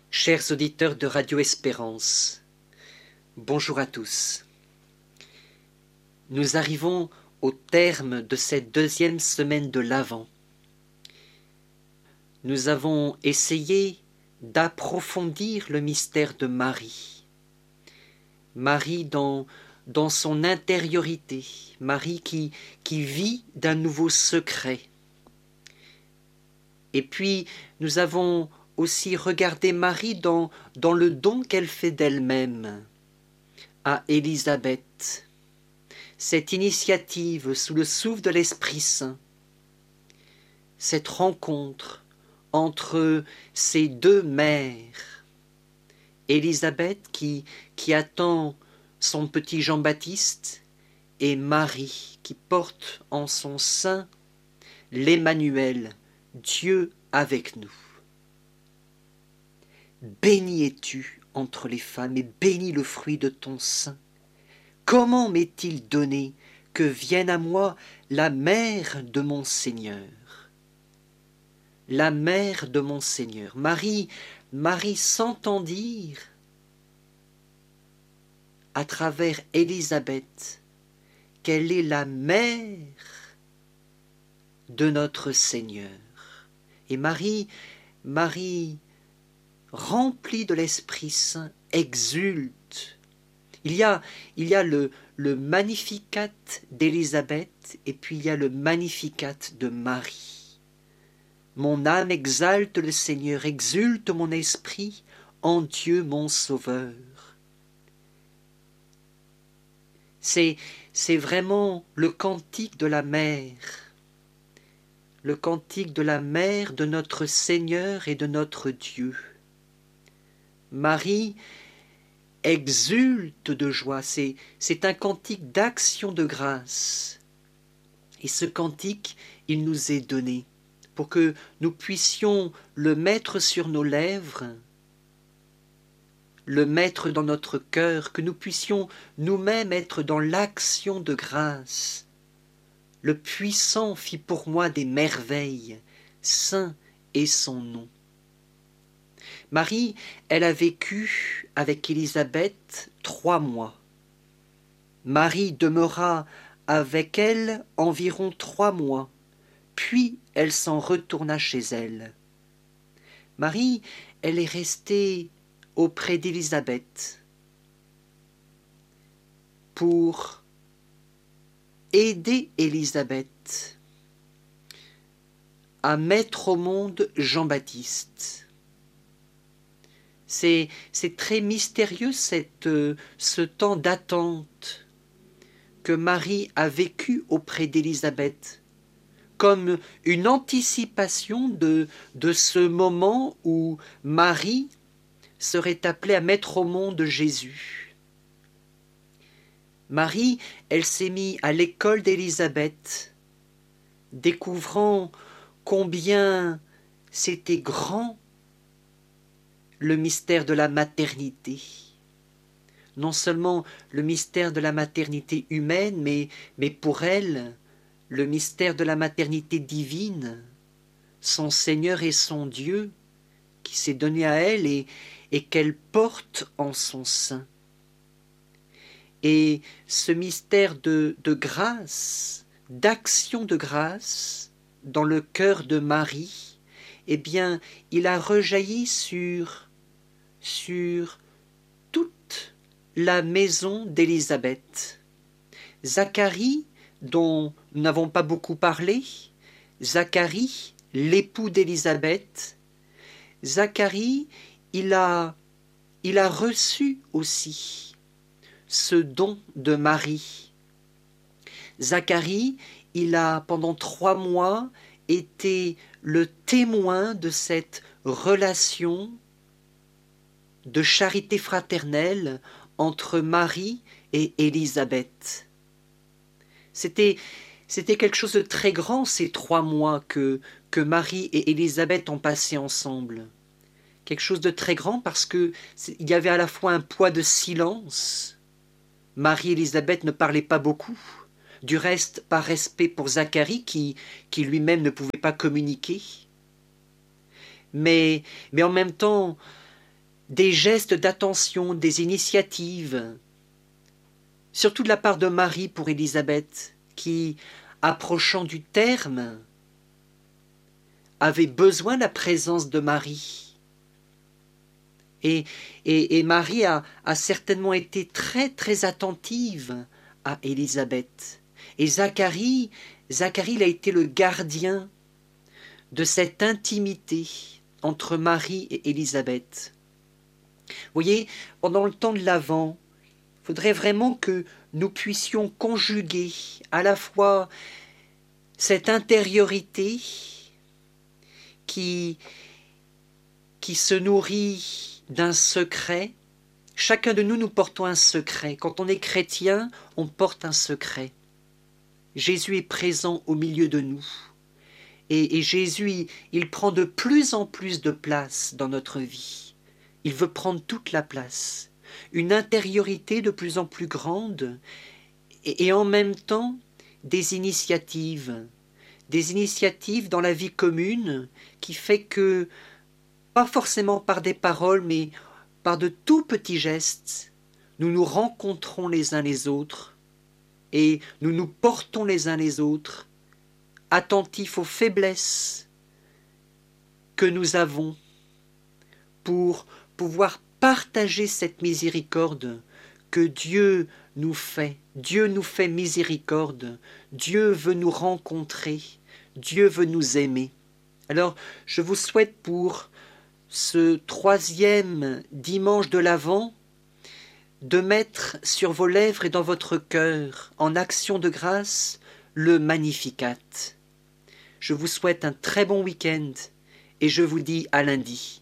Chers auditeurs de Radio Espérance, bonjour à tous. Nous arrivons au terme de cette deuxième semaine de l'Avent. Nous avons essayé d'approfondir le mystère de Marie. Marie dans son intériorité, Marie qui vit d'un nouveau secret. Et puis nous avons aussi regardé Marie dans le don qu'elle fait d'elle-même à Élisabeth. Cette initiative sous le souffle de l'Esprit Saint, cette rencontre entre ces deux mères, Élisabeth qui attend son petit Jean-Baptiste et Marie qui porte en son sein l'Emmanuel, Dieu avec nous. Béni es-tu entre les femmes et béni le fruit de ton sein. Comment m'est-il donné que vienne à moi la mère de mon Seigneur? La mère de mon Seigneur. Marie s'entend dire à travers Élisabeth qu'elle est la mère de notre Seigneur. Et Marie, remplie de l'Esprit Saint, exulte. Il y a le Magnificat d'Élisabeth et puis il y a le Magnificat de Marie. Mon âme exalte le Seigneur, exulte mon esprit en Dieu mon Sauveur. C'est vraiment le cantique de la mère, le cantique de la mère de notre Seigneur et de notre Dieu. Marie exulte de joie, c'est un cantique d'action de grâce. Et ce cantique, il nous est donné pour que nous puissions le mettre sur nos lèvres, le mettre dans notre cœur, que nous puissions nous-mêmes être dans l'action de grâce. Le puissant fit pour moi des merveilles, saint est son nom. Marie, elle a vécu avec Élisabeth 3 mois. Marie demeura avec elle environ 3 mois, puis elle s'en retourna chez elle. Marie, elle est restée auprès d'Élisabeth pour aider Élisabeth à mettre au monde Jean-Baptiste. C'est très mystérieux ce temps d'attente que Marie a vécu auprès d'Élisabeth, comme une anticipation de ce moment où Marie serait appelée à mettre au monde Jésus. Marie, elle s'est mise à l'école d'Élisabeth, découvrant combien c'était grand le mystère de la maternité. Non seulement le mystère de la maternité humaine, mais pour elle, le mystère de la maternité divine, son Seigneur et son Dieu, qui s'est donné à elle et qu'elle porte en son sein. Et ce mystère de grâce, d'action de grâce, dans le cœur de Marie, eh bien, il a rejailli sur toute la maison d'Élisabeth. Zacharie, dont nous n'avons pas beaucoup parlé, Zacharie, l'époux d'Élisabeth, Zacharie, il a reçu aussi ce don de Marie. Zacharie, il a pendant 3 mois été le témoin de cette relation de charité fraternelle entre Marie et Élisabeth. C'était quelque chose de très grand ces 3 mois que Marie et Élisabeth ont passé ensemble. Quelque chose de très grand parce qu'il y avait à la fois un poids de silence. Marie et Élisabeth ne parlaient pas beaucoup. Du reste, par respect pour Zacharie qui lui-même ne pouvait pas communiquer. Mais en même temps, des gestes d'attention, des initiatives, surtout de la part de Marie pour Élisabeth, qui, approchant du terme, avait besoin de la présence de Marie. Et Marie a certainement été très très attentive à Élisabeth. Et Zacharie, il a été le gardien de cette intimité entre Marie et Élisabeth. Vous voyez, pendant le temps de l'Avent, il faudrait vraiment que nous puissions conjuguer à la fois cette intériorité qui se nourrit d'un secret. Chacun de nous, nous portons un secret. Quand on est chrétien, on porte un secret. Jésus est présent au milieu de nous. Et Jésus, il prend de plus en plus de place dans notre vie. Il veut prendre toute la place. Une intériorité de plus en plus grande et en même temps des initiatives dans la vie commune qui fait que, pas forcément par des paroles, mais par de tout petits gestes, nous nous rencontrons les uns les autres et nous nous portons les uns les autres, attentifs aux faiblesses que nous avons pour pouvoir partager cette miséricorde que Dieu nous fait. Dieu nous fait miséricorde. Dieu veut nous rencontrer. Dieu veut nous aimer. Alors, je vous souhaite pour ce 3e dimanche de l'Avent de mettre sur vos lèvres et dans votre cœur, en action de grâce, le Magnificat. Je vous souhaite un très bon week-end et je vous dis à lundi.